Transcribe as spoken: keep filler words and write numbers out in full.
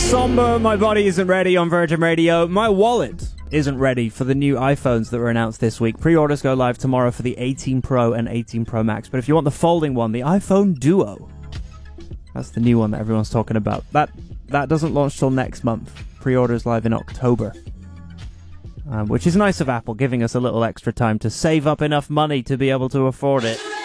Somber, My Body Isn't Ready on Virgin Radio. My wallet isn't ready for the new iPhones that were announced this week. Pre-orders go live tomorrow for the eighteen Pro and eighteen Pro Max. But if you want the folding one, the iPhone Duo, that's the new one that everyone's talking about. That that doesn't launch till next month. Pre-orders live in October. Um, which is nice of Apple, giving us a little extra time to save up enough money to be able to afford it.